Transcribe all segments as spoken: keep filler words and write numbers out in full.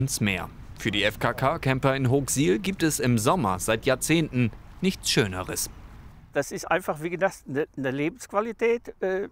ins Meer. Für die F K K-Camper in Hooksiel gibt es im Sommer seit Jahrzehnten nichts Schöneres. Das ist einfach, wie gesagt, eine Lebensqualität, äh,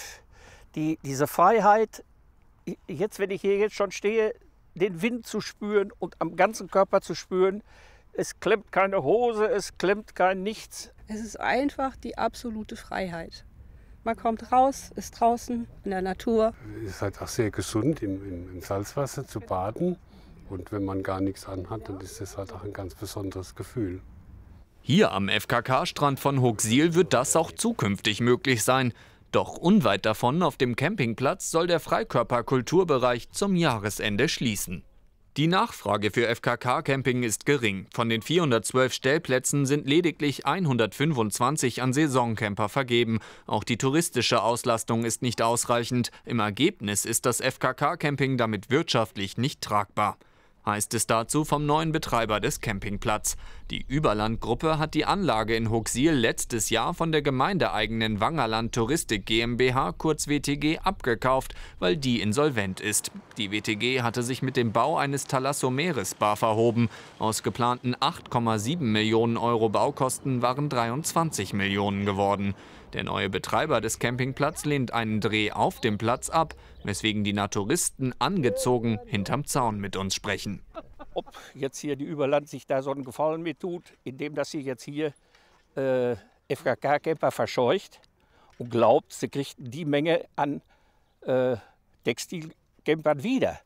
die, diese Freiheit, jetzt, wenn ich hier jetzt schon stehe, den Wind zu spüren und am ganzen Körper zu spüren. Es klemmt keine Hose, es klemmt kein Nichts. Es ist einfach die absolute Freiheit. Man kommt raus, ist draußen in der Natur. Es ist halt auch sehr gesund, im, im, im Salzwasser zu baden. Und wenn man gar nichts anhat, dann ist das halt auch ein ganz besonderes Gefühl. Hier am F K K-Strand von Hooksiel wird das auch zukünftig möglich sein. Doch unweit davon auf dem Campingplatz soll der Freikörperkulturbereich zum Jahresende schließen. Die Nachfrage für F K K-Camping ist gering. Von den vierhundertzwölf Stellplätzen sind lediglich hundertfünfundzwanzig an Saisoncamper vergeben. Auch die touristische Auslastung ist nicht ausreichend. Im Ergebnis ist das F K K-Camping damit wirtschaftlich nicht tragbar. Heißt es dazu vom neuen Betreiber des Campingplatzes. Die Überland-Gruppe hat die Anlage in Hooksiel letztes Jahr von der gemeindeeigenen Wangerland Touristik GmbH, kurz W T G, abgekauft, weil die insolvent ist. Die W T G hatte sich mit dem Bau eines Thalasso Meeresbar verhoben. Aus geplanten acht Komma sieben Millionen Euro Baukosten waren dreiundzwanzig Millionen geworden. Der neue Betreiber des Campingplatzes lehnt einen Dreh auf dem Platz ab, weswegen die Naturisten angezogen hinterm Zaun mit uns sprechen. Ob jetzt hier die Überland sich da so einen Gefallen mit tut, indem dass sie jetzt hier äh, F K K-Camper verscheucht und glaubt, sie kriegt die Menge an äh, Textilcampern wieder.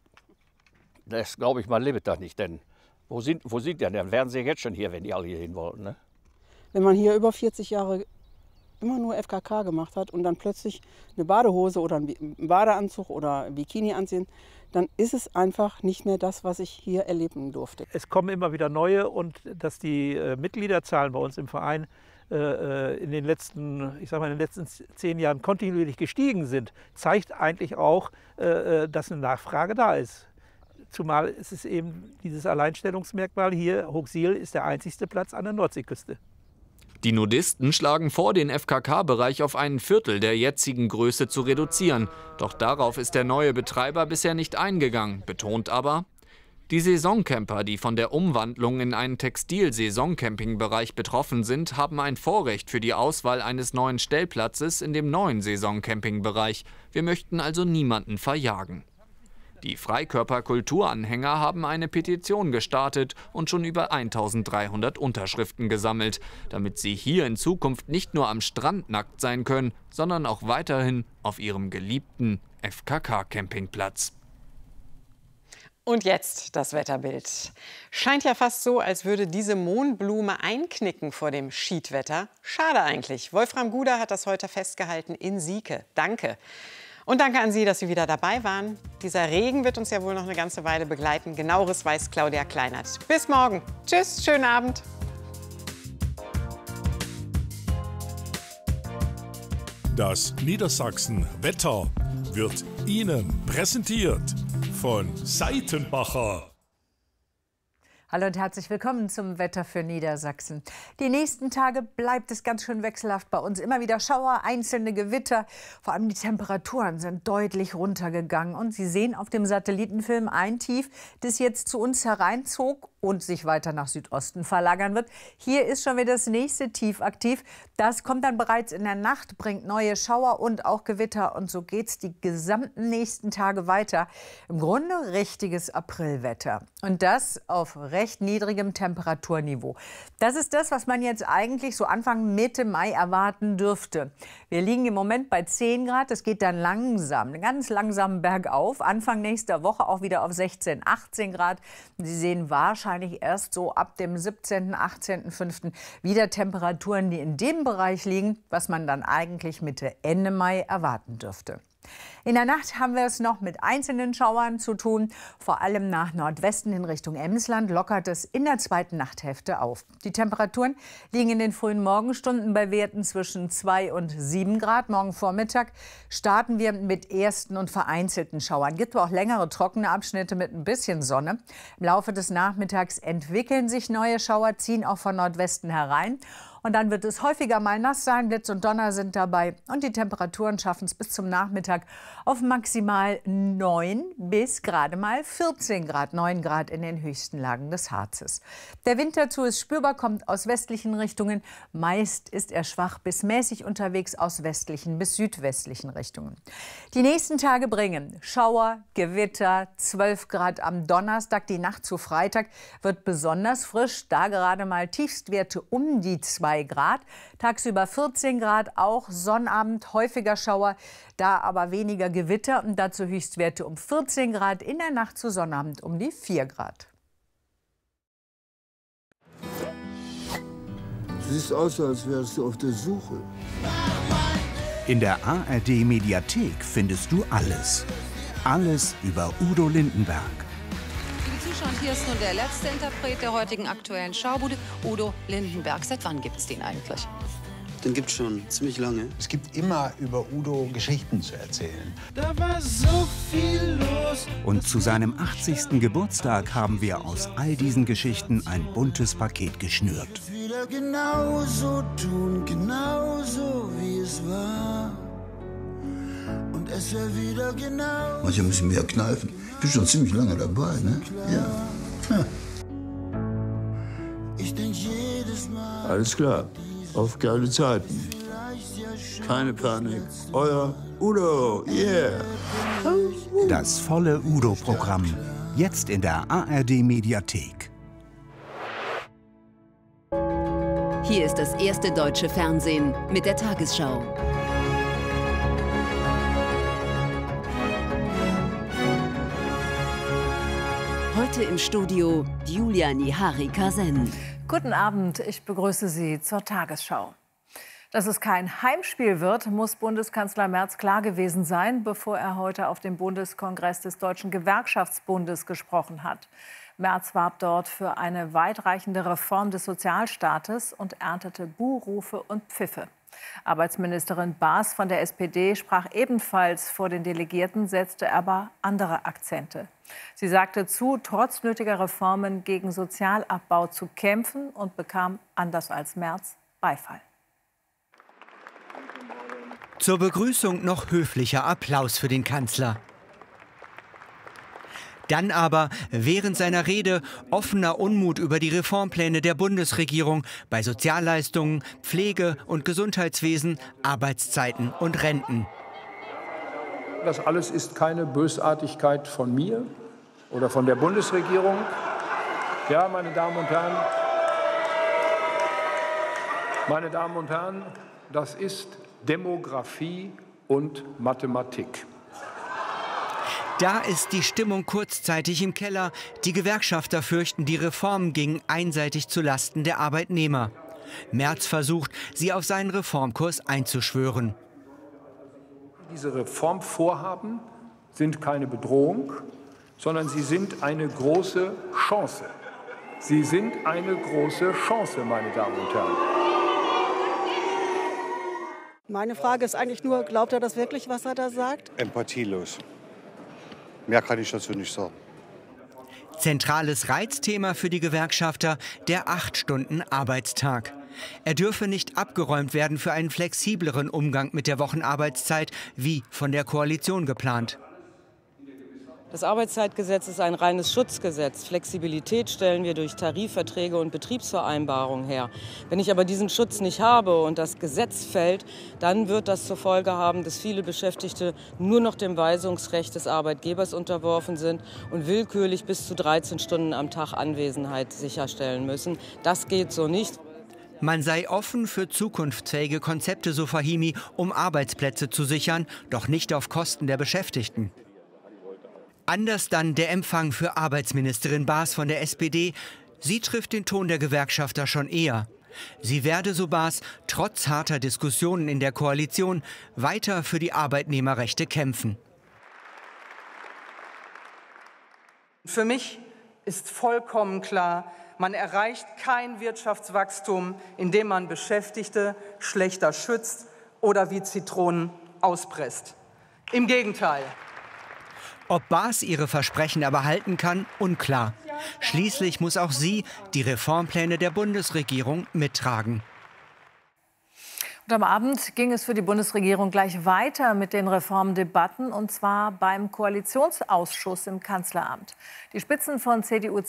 Das glaube ich mal, lebt doch nicht, denn wo sind, wo sind die denn? Dann wären sie jetzt schon hier, wenn die alle hier hin wollten. Ne? Wenn man hier über vierzig Jahre immer nur F K K gemacht hat und dann plötzlich eine Badehose oder einen Badeanzug oder ein Bikini anziehen, dann ist es einfach nicht mehr das, was ich hier erleben durfte. Es kommen immer wieder neue, und dass die äh, Mitgliederzahlen bei uns im Verein äh, in den letzten, ich sag mal, in den letzten zehn Jahren kontinuierlich gestiegen sind, zeigt eigentlich auch, äh, dass eine Nachfrage da ist. Zumal ist es eben dieses Alleinstellungsmerkmal hier, Hooksiel ist der einzigste Platz an der Nordseeküste. Die Nudisten schlagen vor, den F K K-Bereich auf ein Viertel der jetzigen Größe zu reduzieren. Doch darauf ist der neue Betreiber bisher nicht eingegangen, betont aber: Die Saisoncamper, die von der Umwandlung in einen Textil-Saisoncamping-Bereich betroffen sind, haben ein Vorrecht für die Auswahl eines neuen Stellplatzes in dem neuen Saisoncamping-Bereich. Wir möchten also niemanden verjagen. Die Freikörper-Kulturanhänger haben eine Petition gestartet und schon über eintausenddreihundert Unterschriften gesammelt, damit sie hier in Zukunft nicht nur am Strand nackt sein können, sondern auch weiterhin auf ihrem geliebten F K K-Campingplatz. Und jetzt das Wetterbild. Scheint ja fast so, als würde diese Mohnblume einknicken vor dem Schiedwetter. Schade eigentlich. Wolfram Guder hat das heute festgehalten in Sieke. Danke. Und danke an Sie, dass Sie wieder dabei waren. Dieser Regen wird uns ja wohl noch eine ganze Weile begleiten. Genaueres weiß Claudia Kleinert. Bis morgen. Tschüss, schönen Abend. Das Niedersachsen-Wetter wird Ihnen präsentiert von Seitenbacher. Hallo und herzlich willkommen zum Wetter für Niedersachsen. Die nächsten Tage bleibt es ganz schön wechselhaft bei uns. Immer wieder Schauer, einzelne Gewitter. Vor allem die Temperaturen sind deutlich runtergegangen. Und Sie sehen auf dem Satellitenfilm ein Tief, das jetzt zu uns hereinzog und sich weiter nach Südosten verlagern wird. Hier ist schon wieder das nächste Tief aktiv. Das kommt dann bereits in der Nacht, bringt neue Schauer und auch Gewitter. Und so geht es die gesamten nächsten Tage weiter. Im Grunde richtiges Aprilwetter. Und das auf recht niedrigem Temperaturniveau. Das ist das, was man jetzt eigentlich so Anfang Mitte Mai erwarten dürfte. Wir liegen im Moment bei zehn Grad. Es geht dann langsam, ganz langsam bergauf. Anfang nächster Woche auch wieder auf sechzehn, achtzehn Grad. Sie sehen wahrscheinlich erst so ab dem siebzehnten, achtzehnten fünften wieder Temperaturen, die in dem Bereich liegen, was man dann eigentlich Mitte, Ende Mai erwarten dürfte. In der Nacht haben wir es noch mit einzelnen Schauern zu tun. Vor allem nach Nordwesten in Richtung Emsland lockert es in der zweiten Nachthälfte auf. Die Temperaturen liegen in den frühen Morgenstunden bei Werten zwischen zwei und sieben Grad. Morgen Vormittag starten wir mit ersten und vereinzelten Schauern. Gibt auch längere trockene Abschnitte mit ein bisschen Sonne. Im Laufe des Nachmittags entwickeln sich neue Schauer, ziehen auch von Nordwesten herein. Und dann wird es häufiger mal nass sein, Blitz und Donner sind dabei. Und die Temperaturen schaffen es bis zum Nachmittag auf maximal neun bis gerade mal vierzehn Grad, neun Grad in den höchsten Lagen des Harzes. Der Wind dazu ist spürbar, kommt aus westlichen Richtungen. Meist ist er schwach bis mäßig unterwegs aus westlichen bis südwestlichen Richtungen. Die nächsten Tage bringen Schauer, Gewitter, zwölf Grad am Donnerstag. Die Nacht zu Freitag wird besonders frisch, da gerade mal Tiefstwerte um die zwei Grad. Tagsüber vierzehn Grad, auch Sonnabend häufiger Schauer, da aber weniger Gewitter und dazu Höchstwerte um vierzehn Grad, in der Nacht zu Sonnabend um die vier Grad. Du siehst aus, als wärst du auf der Suche. In der A R D-Mediathek findest du alles. Alles über Udo Lindenberg. Liebe Zuschauer, hier ist nun der letzte Interpret der heutigen Aktuellen Schaubude, Udo Lindenberg. Seit wann gibt es den eigentlich? Den gibt's schon ziemlich lange. Es gibt immer über Udo Geschichten zu erzählen. Da war so viel los. Und zu seinem achtzigsten Geburtstag haben wir aus all diesen Geschichten ein buntes Paket geschnürt. Wieder genauso tun, genauso wie es war. Und es wäre wieder genau. Manche müssen mehr kneifen. Ich bin schon ziemlich lange dabei, ne? Ja. Ja. Ich denk jedes Mal. Alles klar. Auf geile Zeiten. Keine Panik. Euer Udo, yeah. Das volle Udo-Programm. Jetzt in der A R D-Mediathek. Hier ist das erste deutsche Fernsehen mit der Tagesschau. Heute im Studio Julia Nihari-Kasen. Guten Abend, ich begrüße Sie zur Tagesschau. Dass es kein Heimspiel wird, muss Bundeskanzler Merz klar gewesen sein, bevor er heute auf dem Bundeskongress des Deutschen Gewerkschaftsbundes gesprochen hat. Merz warb dort für eine weitreichende Reform des Sozialstaates und erntete Buhrufe und Pfiffe. Arbeitsministerin Baas von der S P D sprach ebenfalls vor den Delegierten, setzte aber andere Akzente. Sie sagte zu, trotz nötiger Reformen gegen Sozialabbau zu kämpfen und bekam, anders als Merz, Beifall. Zur Begrüßung noch höflicher Applaus für den Kanzler. Dann aber während seiner Rede offener Unmut über die Reformpläne der Bundesregierung bei Sozialleistungen, Pflege- und Gesundheitswesen, Arbeitszeiten und Renten. Das alles ist keine Bösartigkeit von mir oder von der Bundesregierung. Ja, meine Damen und Herren, meine Damen und Herren, das ist Demografie und Mathematik. Da ist die Stimmung kurzzeitig im Keller. Die Gewerkschafter fürchten, die Reformen gingen einseitig zu Lasten der Arbeitnehmer. Merz versucht, sie auf seinen Reformkurs einzuschwören. Diese Reformvorhaben sind keine Bedrohung, sondern sie sind eine große Chance. Sie sind eine große Chance, meine Damen und Herren. Meine Frage ist eigentlich nur, glaubt er das wirklich, was er da sagt? Empathielos. Mehr kann ich dazu nicht sagen. Zentrales Reizthema für die Gewerkschafter, der acht Stunden Arbeitstag. Er dürfe nicht abgeräumt werden für einen flexibleren Umgang mit der Wochenarbeitszeit, wie von der Koalition geplant. Das Arbeitszeitgesetz ist ein reines Schutzgesetz. Flexibilität stellen wir durch Tarifverträge und Betriebsvereinbarungen her. Wenn ich aber diesen Schutz nicht habe und das Gesetz fällt, dann wird das zur Folge haben, dass viele Beschäftigte nur noch dem Weisungsrecht des Arbeitgebers unterworfen sind und willkürlich bis zu dreizehn Stunden am Tag Anwesenheit sicherstellen müssen. Das geht so nicht. Man sei offen für zukunftsfähige Konzepte, so Fahimi, um Arbeitsplätze zu sichern, doch nicht auf Kosten der Beschäftigten. Anders dann der Empfang für Arbeitsministerin Baas von der S P D. Sie trifft den Ton der Gewerkschafter schon eher. Sie werde, so Baas, trotz harter Diskussionen in der Koalition weiter für die Arbeitnehmerrechte kämpfen. Für mich ist vollkommen klar, man erreicht kein Wirtschaftswachstum, indem man Beschäftigte schlechter schützt oder wie Zitronen auspresst. Im Gegenteil. Ob Baas ihre Versprechen aber halten kann, unklar. Schließlich muss auch sie die Reformpläne der Bundesregierung mittragen. Und am Abend ging es für die Bundesregierung gleich weiter mit den Reformdebatten, und zwar beim Koalitionsausschuss im Kanzleramt. Die Spitzen von C D U,